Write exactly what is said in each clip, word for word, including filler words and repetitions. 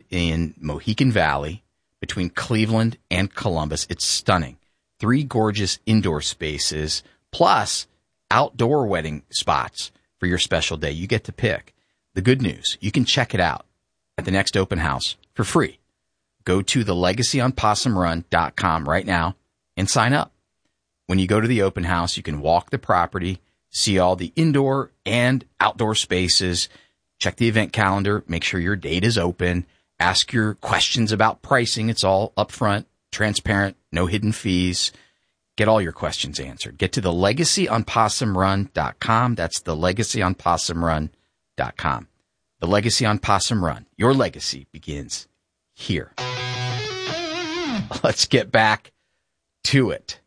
in Mohican Valley between Cleveland and Columbus. It's stunning. Three gorgeous indoor spaces plus outdoor wedding spots for your special day. You get to pick. The good news, you can check it out at the next open house for free. Go to the legacy on possum run dot com right now and sign up. When you go to the open house, you can walk the property, see all the indoor and outdoor spaces, check the event calendar, make sure your date is open, ask your questions about pricing. It's all upfront, transparent, no hidden fees. Get all your questions answered. Get to the legacy on possum run dot com. That's the legacy on possum run dot com. The Legacy on Possum Run. Your legacy begins here. Let's get back to it.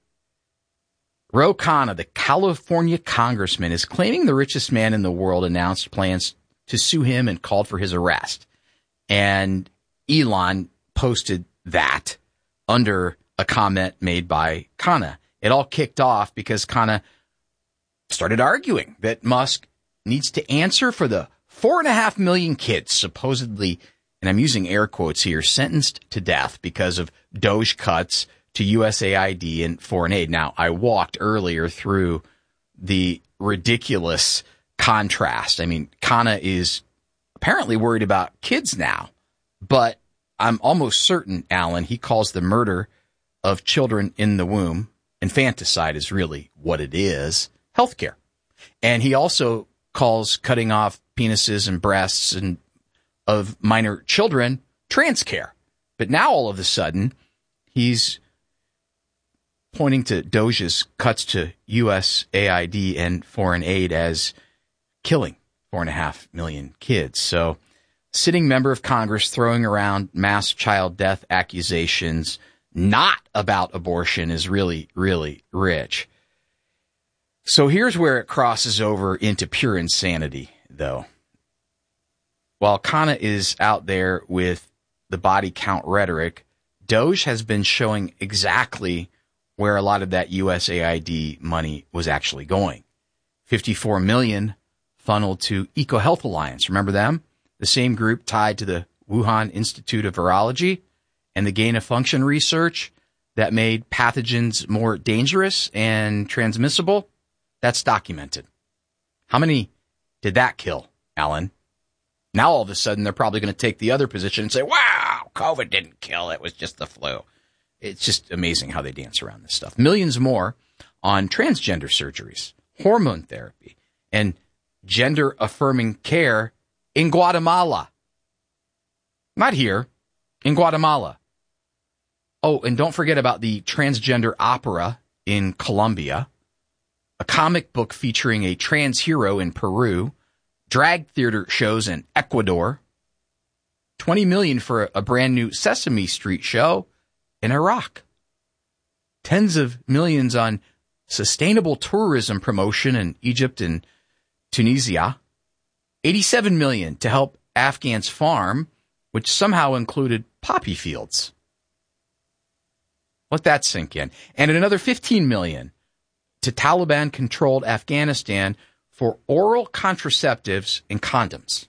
Ro Khanna, the California congressman, is claiming the richest man in the world announced plans to sue him and called for his arrest. And Elon posted that under a comment made by Khanna. It all kicked off because Khanna started arguing that Musk needs to answer for the four and a half million kids supposedly, and I'm using air quotes here, sentenced to death because of Doge cuts to U S A I D and foreign aid. Now, I walked earlier through the ridiculous contrast. I mean, Khanna is apparently worried about kids now, but I'm almost certain, Alan, he calls the murder of children in the womb, infanticide is really what it is, healthcare. And he also calls cutting off penises and breasts and of minor children trans care. But now all of a sudden, he's pointing to Doge's cuts to U S A I D and foreign aid as killing four and a half million kids. So, sitting member of Congress throwing around mass child death accusations, not about abortion, is really, really rich. So here's where it crosses over into pure insanity, though. While Khanna is out there with the body count rhetoric, Doge has been showing exactly where a lot of that U S A I D money was actually going. fifty-four million dollars funneled to EcoHealth Alliance. Remember them? The same group tied to the Wuhan Institute of Virology and the gain-of-function research that made pathogens more dangerous and transmissible. That's documented. How many did that kill, Alan? Now all of a sudden they're probably going to take the other position and say, wow, COVID didn't kill, it was just the flu. It's just amazing how they dance around this stuff. Millions more on transgender surgeries, hormone therapy, and gender-affirming care in Guatemala. Not here, in Guatemala. Oh, and don't forget about the transgender opera in Colombia, a comic book featuring a trans hero in Peru, drag theater shows in Ecuador, twenty million dollars for a brand new Sesame Street show in Iraq, tens of millions on sustainable tourism promotion in Egypt and Tunisia, eighty-seven million dollars to help Afghans farm, which somehow included poppy fields. Let that sink in. And another fifteen million dollars to Taliban-controlled Afghanistan for oral contraceptives and condoms.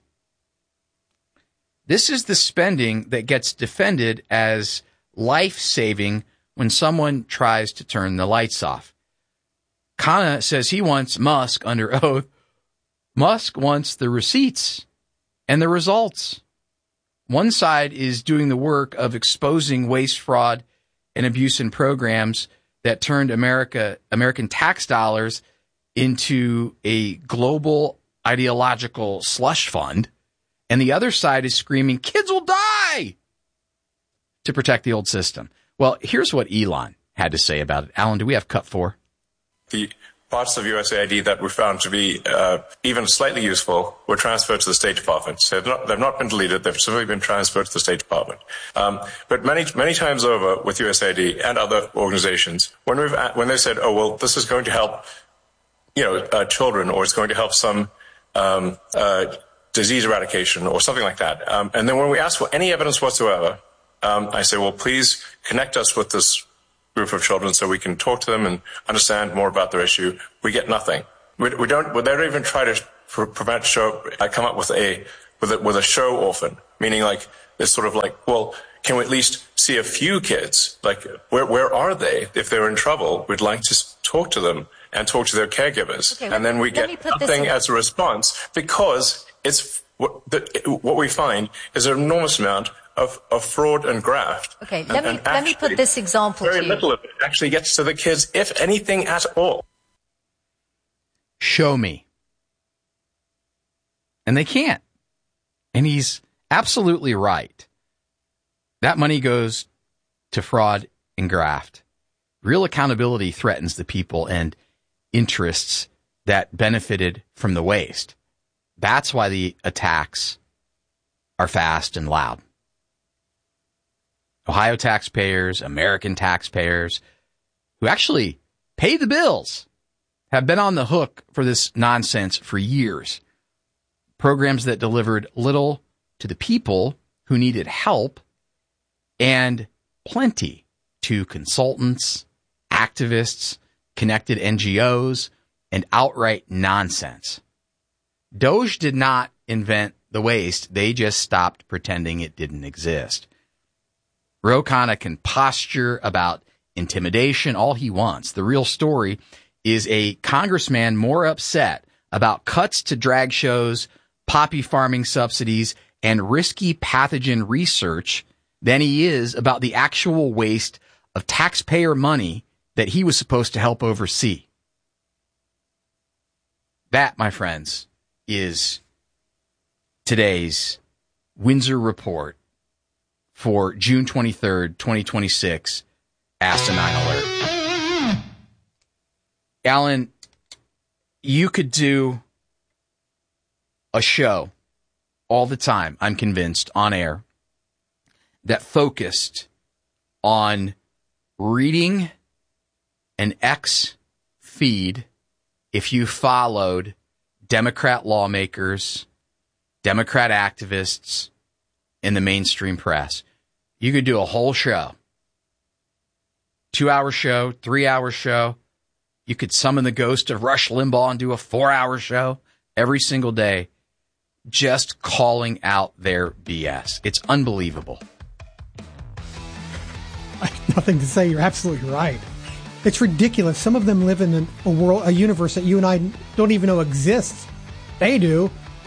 This is the spending that gets defended as life-saving when someone tries to turn the lights off. Khanna says he wants Musk under oath. Musk wants the receipts and the results. One side is doing the work of exposing waste, fraud, and abuse in programs that turned America, American tax dollars into a global ideological slush fund. And the other side is screaming, kids will die, to protect the old system. Well, here's what Elon had to say about it. Alan, do we have cut four? The parts of U S A I D that were found to be uh, even slightly useful were transferred to the State Department. So they've not, they've not been deleted. They've simply been transferred to the State Department. Um, but many, many times over with U S A I D and other organizations, when we've when they said, "Oh well, this is going to help, you know, uh, children, or it's going to help some um, uh, disease eradication, or something like that," um, and then when we ask for any evidence whatsoever, um, I say, "Well, please connect us with this group of children so we can talk to them and understand more about their issue." We get nothing. We, we don't. They don't even try to pre- prevent show. I come up with a with a with a show orphan, meaning like It's sort of like, well, can we at least see a few kids? Like, where where are they? If they're in trouble, we'd like to talk to them and talk to their caregivers. Okay, and then we get nothing as a response, because it's what, the, what we find is an enormous amount of, of fraud and graft. Okay, and, let me and let me put this example very to you. little of it actually gets to the kids, if anything at all. Show me. And they can't. And he's absolutely right. That money goes to fraud and graft. Real accountability threatens the people and interests that benefited from the waste. That's why the attacks are fast and loud. Ohio taxpayers, American taxpayers, who actually pay the bills, have been on the hook for this nonsense for years. Programs that delivered little to the people who needed help and plenty to consultants, activists, connected N G Os, and outright nonsense. Doge did not invent the waste. They just stopped pretending it didn't exist. Ro Khanna can posture about intimidation all he wants. The real story is a congressman more upset about cuts to drag shows, poppy farming subsidies, and risky pathogen research than he is about the actual waste of taxpayer money that he was supposed to help oversee. That, my friends, is today's Windsor Report for June twenty-third, twenty twenty-six, Asinine Alert. Alan, you could do a show all the time, I'm convinced, on air, that focused on reading an X feed if you followed Democrat lawmakers, Democrat activists in the mainstream press. You could do a whole show. Two-hour show, three-hour show. You could summon the ghost of Rush Limbaugh and do a four-hour show every single day, just calling out their B S. It's unbelievable. I have nothing to say. You're absolutely right. It's ridiculous. Some of them live in a world, a universe that you and I don't even know exists. They do.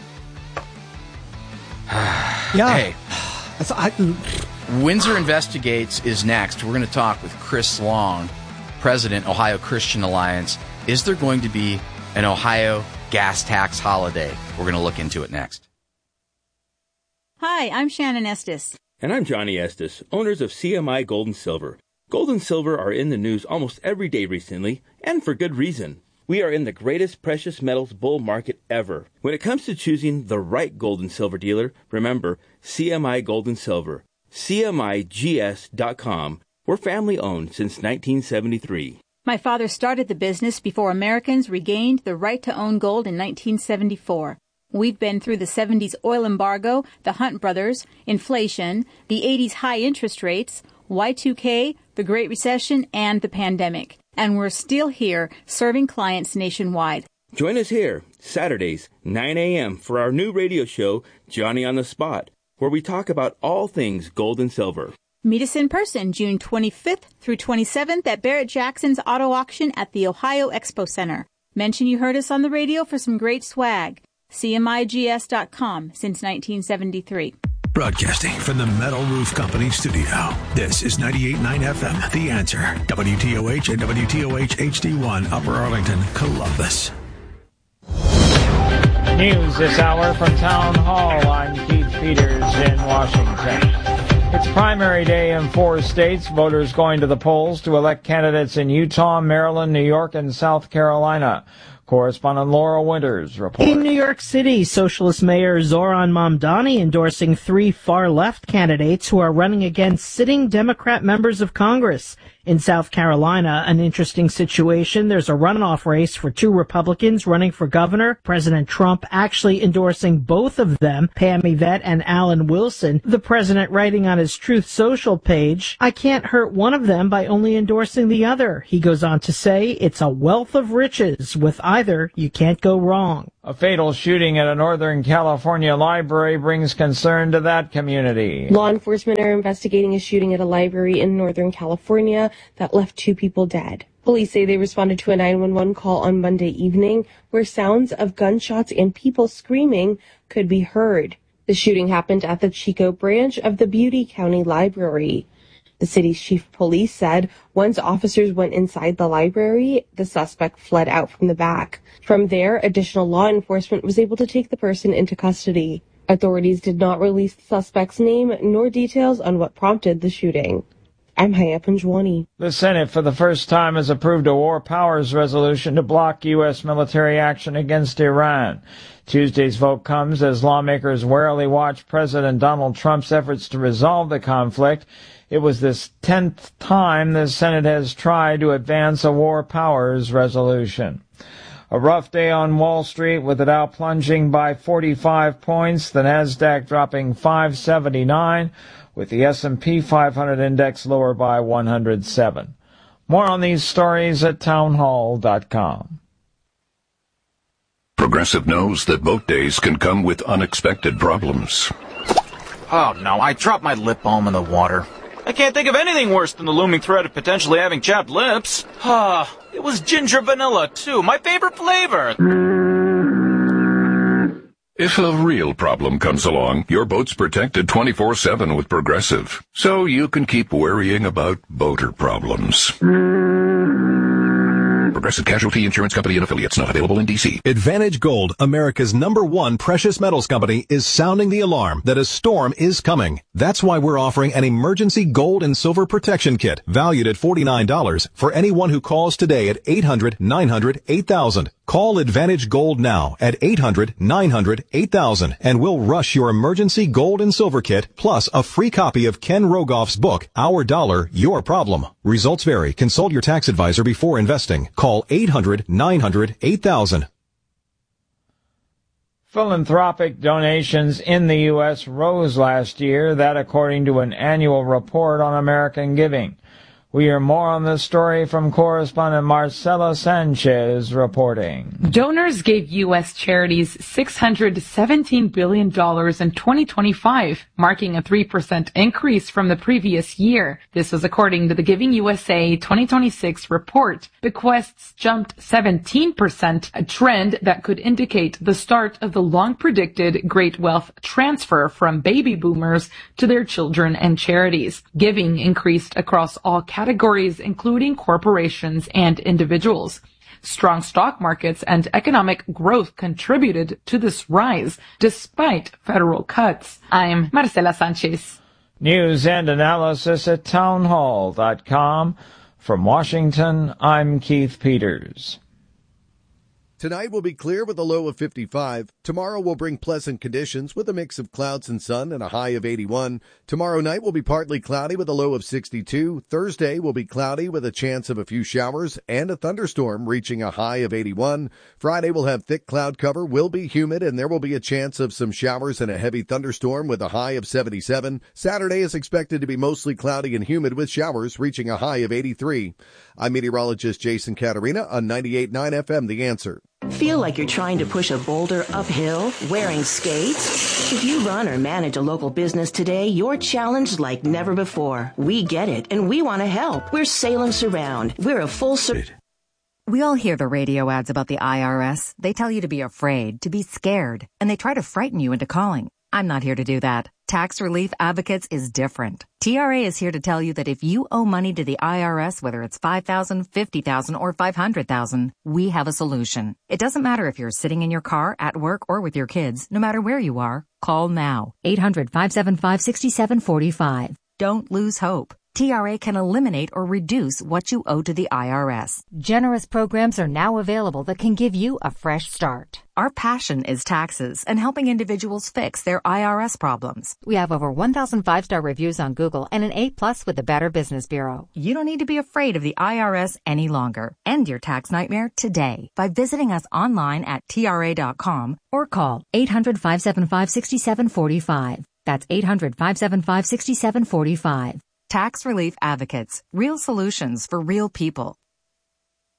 Yeah. Hey. That's, I, Windsor Investigates is next. We're going to talk with Chris Long, President, Ohio Christian Alliance. Is there going to be an Ohio gas tax holiday? We're going to look into it next. Hi, I'm Shannon Estes. And I'm Johnny Estes, owners of C M I Gold and Silver. Gold and silver are in the news almost every day recently, and for good reason. We are in the greatest precious metals bull market ever. When it comes to choosing the right gold and silver dealer, remember C M I Gold and Silver. C M I G S dot com. We're family owned since nineteen seventy-three. My father started the business before Americans regained the right to own gold in nineteen seventy-four. We've been through the seventies oil embargo, the Hunt brothers, inflation, the eighties high interest rates, Y two K, the Great Recession, and the pandemic. And we're still here serving clients nationwide. Join us here, Saturdays, nine a.m. for our new radio show, Johnny on the Spot, where we talk about all things gold and silver. Meet us in person June twenty-fifth through twenty-seventh at Barrett Jackson's Auto Auction at the Ohio Expo Center. Mention you heard us on the radio for some great swag. C M I G S dot com since nineteen seventy-three. Broadcasting from the Metal Roof Company studio. This is ninety-eight point nine F M, The Answer. W T O H and W T O H H D one, Upper Arlington, Columbus. News this hour from Town Hall. I'm Keith Peters in Washington. It's primary day in four states. Voters going to the polls to elect candidates in Utah, Maryland, New York, and South Carolina. Correspondent Laura Winters reports. In New York City, Socialist Mayor Zoran Mamdani endorsing three far-left candidates who are running against sitting Democrat members of Congress. In South Carolina, an interesting situation. There's a runoff race for two Republicans running for governor. President Trump actually endorsing both of them, Pam Yvette and Alan Wilson. The president writing on his Truth Social page, "I can't hurt one of them by only endorsing the other." He goes on to say, "It's a wealth of riches. With either, you can't go wrong." A fatal shooting at a Northern California library brings concern to that community. Law enforcement are investigating a shooting at a library in Northern California that left two people dead. Police say they responded to a nine one one call on Monday evening where sounds of gunshots and people screaming could be heard. The shooting happened at the Chico branch of the Butte County Library. The city's chief of police said once officers went inside the library, the suspect fled out from the back. From there, additional law enforcement was able to take the person into custody. Authorities did not release the suspect's name nor details on what prompted the shooting. I'm Haya Panjwani. The Senate, for the first time, has approved a war powers resolution to block U S military action against Iran. Tuesday's vote comes as lawmakers warily watch President Donald Trump's efforts to resolve the conflict. It was this tenth time the Senate has tried to advance a war powers resolution. A rough day on Wall Street with the Dow plunging by forty-five points, the Nasdaq dropping five seventy-nine, with the S and P five hundred index lower by one hundred seven. More on these stories at townhall dot com. Progressive knows that boat days can come with unexpected problems. Oh no, I dropped my lip balm in the water. I can't think of anything worse than the looming threat of potentially having chapped lips. Ah, it was ginger vanilla, too. My favorite flavor. If a real problem comes along, your boat's protected twenty-four seven with Progressive, so you can keep worrying about boater problems. Progressive Casualty Insurance Company and Affiliates, not available in D C. Advantage Gold, America's number one precious metals company, is sounding the alarm that a storm is coming. That's why we're offering an emergency gold and silver protection kit valued at forty-nine dollars for anyone who calls today at eight hundred nine hundred eight thousand. Call Advantage Gold now at eight hundred nine hundred eight thousand and we'll rush your emergency gold and silver kit plus a free copy of Ken Rogoff's book, Our Dollar, Your Problem. Results vary. Consult your tax advisor before investing. Call eight hundred nine hundred eight thousand. Philanthropic donations in the U S rose last year, that according to an annual report on American giving. We hear more on this story from correspondent Marcela Sanchez reporting. Donors gave U S charities six hundred seventeen billion dollars in twenty twenty-five, marking a three percent increase from the previous year. This was according to the Giving U S A twenty twenty-six report. Bequests jumped seventeen percent, a trend that could indicate the start of the long-predicted great wealth transfer from baby boomers to their children and charities. Giving increased across all categories. categories including corporations and individuals. Strong stock markets and economic growth contributed to this rise, despite federal cuts. I'm Marcela Sanchez. News and analysis at townhall dot com. From Washington, I'm Keith Peters. Tonight will be clear with a low of fifty-five. Tomorrow will bring pleasant conditions with a mix of clouds and sun and a high of eighty-one. Tomorrow night will be partly cloudy with a low of sixty-two. Thursday will be cloudy with a chance of a few showers and a thunderstorm reaching a high of eighty-one. Friday will have thick cloud cover, will be humid, and there will be a chance of some showers and a heavy thunderstorm with a high of seventy-seven. Saturday is expected to be mostly cloudy and humid with showers reaching a high of eighty-three. I'm meteorologist Jason Caterina on ninety-eight point nine F M, The Answer. Feel like you're trying to push a boulder uphill wearing skates? If you run or manage a local business today, you're challenged like never before. We get it, and we want to help. We're Salem Surround. We're a full service. We all hear the radio ads about the I R S. They tell you to be afraid, to be scared, and they try to frighten you into calling. I'm not here to do that. Tax Relief Advocates is different. T R A is here to tell you that if you owe money to the I R S, whether it's five thousand dollars, fifty thousand dollars, or five hundred thousand dollars, we have a solution. It doesn't matter if you're sitting in your car, at work, or with your kids. No matter where you are, call now. eight hundred, five seven five, six seven four five. Don't lose hope. T R A can eliminate or reduce what you owe to the I R S. Generous programs are now available that can give you a fresh start. Our passion is taxes and helping individuals fix their I R S problems. We have over one thousand five-star reviews on Google and an A plus with the Better Business Bureau. You don't need to be afraid of the I R S any longer. End your tax nightmare today by visiting us online at T R A dot com or call eight hundred, five seven five, six seven four five. That's eight hundred, five seven five, six seven four five. Tax Relief Advocates. Real solutions for real people.